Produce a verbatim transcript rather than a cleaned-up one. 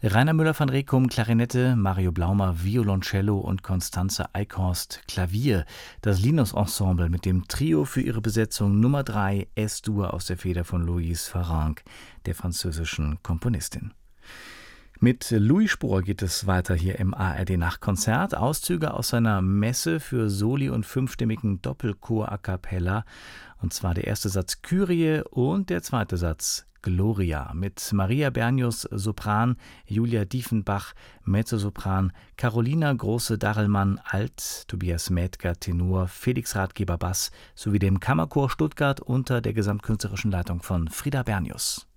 Rainer Müller van Rekum Klarinette, Mario Blaumer Violoncello und Constanze Eichhorst Klavier. Das Linus Ensemble mit dem Trio für ihre Besetzung Nummer drei S-Dur aus der Feder von Louise Farrenc, der französischen Komponistin. Mit Louis Spohr geht es weiter hier im A R D-Nachtkonzert. Auszüge aus seiner Messe für Soli und fünfstimmigen Doppelchor a cappella. Und zwar der erste Satz Kyrie und der zweite Satz Gloria. Mit Maria Bernius Sopran, Julia Diefenbach Mezzosopran, Carolina Große-Darrellmann Alt, Tobias Mädger Tenor, Felix Ratgeber Bass sowie dem Kammerchor Stuttgart unter der gesamtkünstlerischen Leitung von Frieda Bernius.